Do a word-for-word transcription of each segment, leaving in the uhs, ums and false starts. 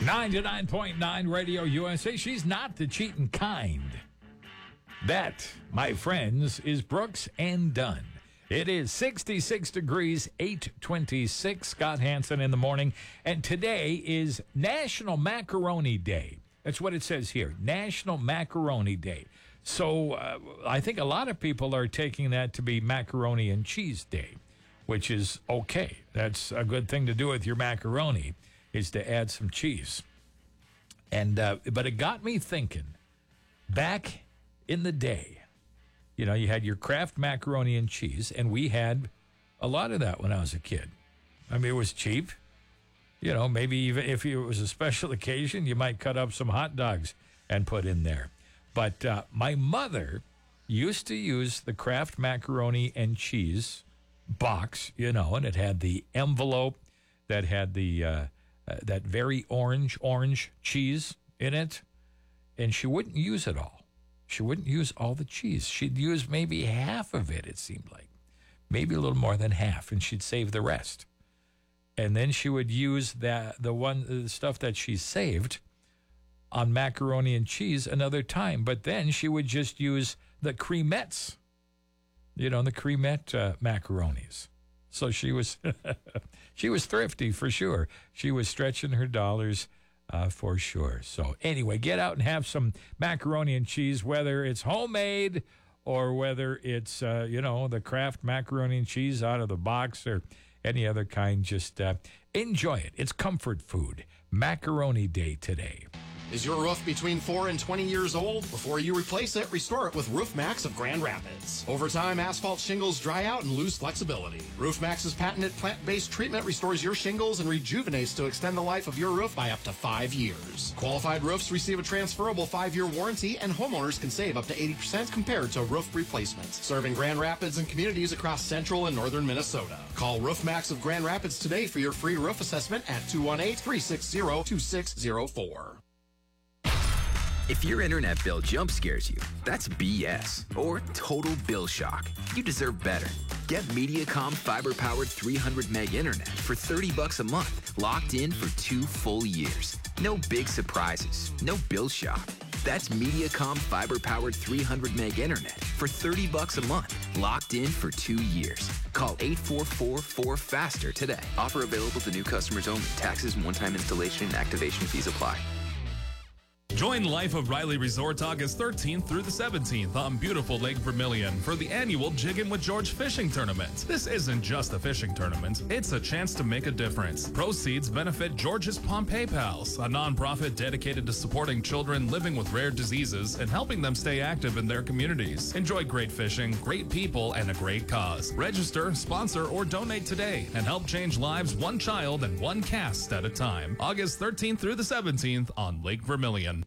ninety-nine point nine Radio U S A. She's not the cheating kind. That, my friends, is Brooks and Dunn. It is sixty-six degrees, eight twenty-six. Scott Hansen in the morning. And today is National Macaroni Day. That's what it says here, National Macaroni Day. So uh, I think a lot of people are taking that to be Macaroni and Cheese Day, which is okay. That's a good thing to do with your macaroni, is to add some cheese. And uh, but it got me thinking, back in the day, you know, you had your Kraft macaroni and cheese, and we had a lot of that when I was a kid. I mean, it was cheap. You know, maybe even if it was a special occasion, you might cut up some hot dogs and put in there. But uh, my mother used to use the Kraft macaroni and cheese box, you know, and it had the envelope that had the uh, uh, that very orange, orange cheese in it. And she wouldn't use it all. She wouldn't use all the cheese. She'd use maybe half of it, it seemed like. Maybe a little more than half, and she'd save the rest. And then she would use that the one the stuff that she saved on macaroni and cheese another time. But then she would just use the cremettes, you know, the cremette uh, macaronis. So she was she was thrifty for sure. She was stretching her dollars uh, for sure. So anyway, get out and have some macaroni and cheese, whether it's homemade or whether it's, uh, you know, the Kraft macaroni and cheese out of the box or any other kind. Just uh, enjoy it. It's comfort food. Macaroni Day today. Is your roof between four and twenty years old? Before you replace it, restore it with Roof Max of Grand Rapids. Over time, asphalt shingles dry out and lose flexibility. Roof Max's patented plant-based treatment restores your shingles and rejuvenates to extend the life of your roof by up to five years. Qualified roofs receive a transferable five-year warranty, and homeowners can save up to eighty percent compared to roof replacements. Serving Grand Rapids and communities across central and northern Minnesota. Call Roof Max of Grand Rapids today for your free roof assessment at two one eight, three six zero, two six zero four. If your internet bill jump scares you, that's B S or total bill shock. You deserve better. Get Mediacom fiber-powered three hundred meg internet for thirty bucks a month, locked in for two full years. No big surprises, no bill shock. That's Mediacom fiber-powered three hundred meg internet for thirty bucks a month, locked in for two years. Call eight four four, four faster today. Offer available to new customers only. Taxes and one-time installation and activation fees apply. Join Life of Riley Resort August thirteenth through the seventeenth on beautiful Lake Vermilion for the annual Jiggin' with George fishing tournament. This isn't just a fishing tournament, it's a chance to make a difference. Proceeds benefit George's Pompeii Pals, a nonprofit dedicated to supporting children living with rare diseases and helping them stay active in their communities. Enjoy great fishing, great people, and a great cause. Register, sponsor, or donate today and help change lives one child and one cast at a time. August thirteenth through the seventeenth on Lake Vermilion.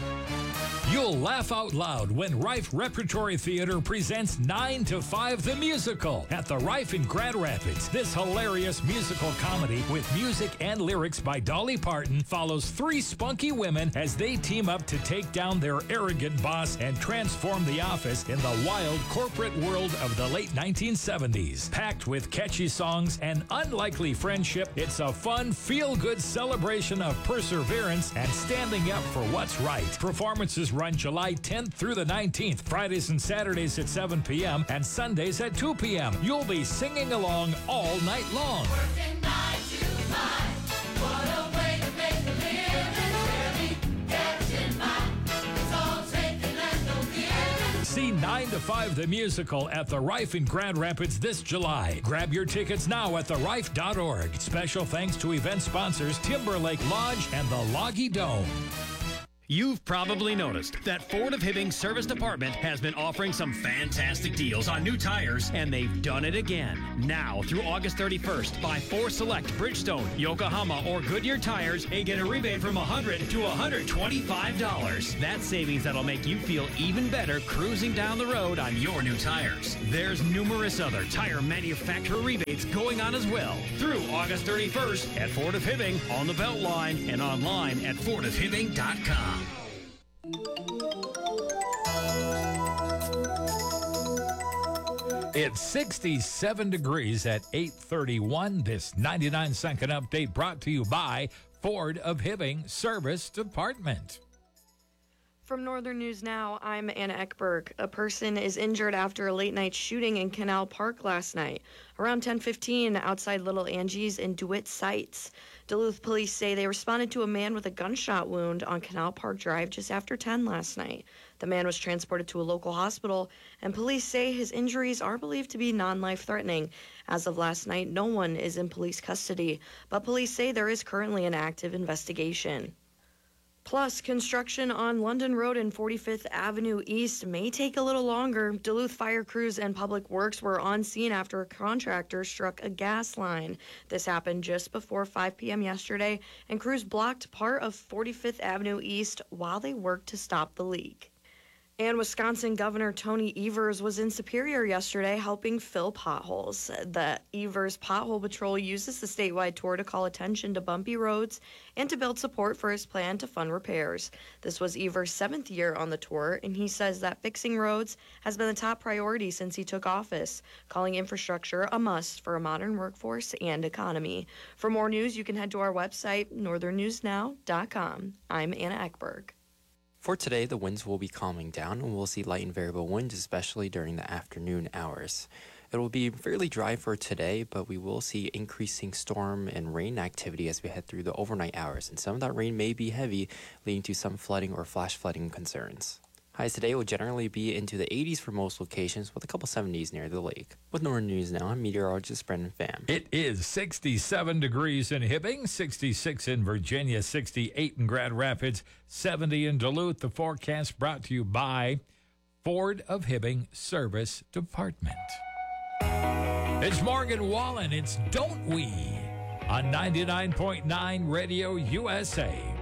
You'll laugh out loud when Rife Repertory Theater presents nine to five the Musical at the Rife in Grand Rapids. This hilarious musical comedy with music and lyrics by Dolly Parton follows three spunky women as they team up to take down their arrogant boss and transform the office in the wild corporate world of the late nineteen seventies. Packed with catchy songs and unlikely friendship, it's a fun, feel-good celebration of perseverance and standing up for what's right. Performances run July tenth through the nineteenth, Fridays and Saturdays at seven p.m. and Sundays at two p.m. You'll be singing along all night long. Working nine to five, what a way to make a living. Every catch in mind, it's all taken and no giving. See nine to five the Musical at the Rife in Grand Rapids this July. Grab your tickets now at the rife dot org. Special thanks to event sponsors Timberlake Lodge and the Loggy Dome. You've probably noticed that Ford of Hibbing Service Department has been offering some fantastic deals on new tires, and they've done it again. Now, through August thirty-first, buy four select Bridgestone, Yokohama, or Goodyear tires and get a rebate from one hundred dollars to one hundred twenty-five dollars. That's savings that'll make you feel even better cruising down the road on your new tires. There's numerous other tire manufacturer rebates going on as well through August thirty-first at Ford of Hibbing on the Beltline and online at ford of hibbing dot com. It's sixty-seven degrees at eight thirty-one. This ninety-nine second update brought to you by Ford of Hibbing Service Department. From Northern News Now, I'm Anna Eckberg. A person is injured after a late-night shooting in Canal Park last night, around ten fifteen outside Little Angie's in DeWitt Sites. Duluth police say they responded to a man with a gunshot wound on Canal Park Drive just after ten last night. The man was transported to a local hospital, and police say his injuries are believed to be non-life-threatening. As of last night, no one is in police custody, but police say there is currently an active investigation. Plus, construction on London Road and forty-fifth Avenue East may take a little longer. Duluth Fire Crews and Public Works were on scene after a contractor struck a gas line. This happened just before five p.m. yesterday, and crews blocked part of forty-fifth Avenue East while they worked to stop the leak. And Wisconsin Governor Tony Evers was in Superior yesterday helping fill potholes. The Evers Pothole Patrol uses the statewide tour to call attention to bumpy roads and to build support for his plan to fund repairs. This was Evers' seventh year on the tour, and he says that fixing roads has been the top priority since he took office, calling infrastructure a must for a modern workforce and economy. For more news, you can head to our website, northern news now dot com. I'm Anna Eckberg. For today, the winds will be calming down, and we'll see light and variable winds, especially during the afternoon hours. It will be fairly dry for today, but we will see increasing storm and rain activity as we head through the overnight hours, and some of that rain may be heavy, leading to some flooding or flash flooding concerns. Highs today will generally be into the eighties for most locations, with a couple seventies near the lake. With Northern News Now, I'm meteorologist Brendan Pham. It is sixty-seven degrees in Hibbing, sixty-six in Virginia, sixty-eight in Grand Rapids, seventy in Duluth. The forecast brought to you by Ford of Hibbing Service Department. It's Morgan Wallen. It's Don't We on ninety-nine point nine Radio U S A.